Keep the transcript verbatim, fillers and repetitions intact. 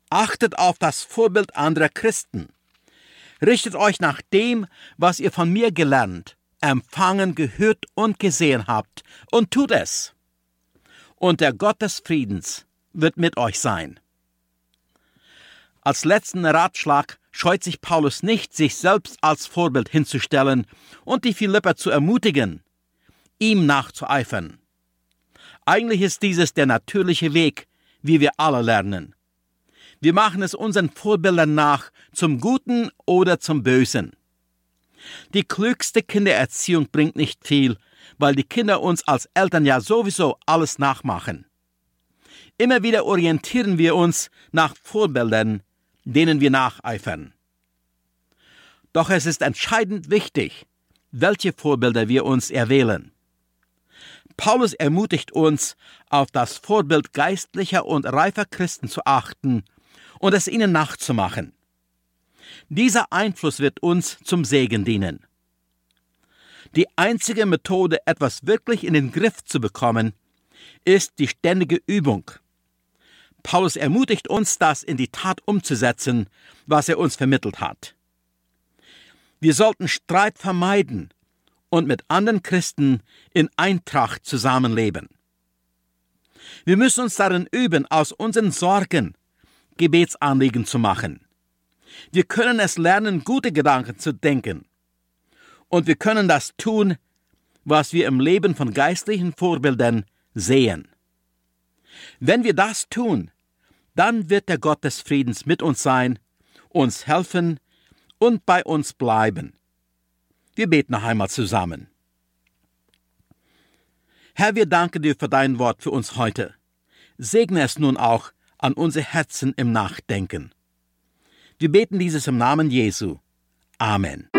Achtet auf das Vorbild anderer Christen. Richtet euch nach dem, was ihr von mir gelernt, empfangen, gehört und gesehen habt, und tut es. Und der Gott des Friedens wird mit euch sein. Als letzten Ratschlag scheut sich Paulus nicht, sich selbst als Vorbild hinzustellen und die Philipper zu ermutigen, ihm nachzueifern. Eigentlich ist dieses der natürliche Weg, wie wir alle lernen. Wir machen es unseren Vorbildern nach, zum Guten oder zum Bösen. Die klügste Kindererziehung bringt nicht viel, weil die Kinder uns als Eltern ja sowieso alles nachmachen. Immer wieder orientieren wir uns nach Vorbildern, denen wir nacheifern. Doch es ist entscheidend wichtig, welche Vorbilder wir uns erwählen. Paulus ermutigt uns, auf das Vorbild geistlicher und reifer Christen zu achten und es ihnen nachzumachen. Dieser Einfluss wird uns zum Segen dienen. Die einzige Methode, etwas wirklich in den Griff zu bekommen, ist die ständige Übung. Paulus ermutigt uns, das in die Tat umzusetzen, was er uns vermittelt hat. Wir sollten Streit vermeiden und mit anderen Christen in Eintracht zusammenleben. Wir müssen uns darin üben, aus unseren Sorgen Gebetsanliegen zu machen. Wir können es lernen, gute Gedanken zu denken. Und wir können das tun, was wir im Leben von geistlichen Vorbildern sehen. Wenn wir das tun, dann wird der Gott des Friedens mit uns sein, uns helfen und bei uns bleiben. Wir beten noch einmal zusammen. Herr, wir danken dir für dein Wort für uns heute. Segne es nun auch an unsere Herzen im Nachdenken. Wir beten dieses im Namen Jesu. Amen.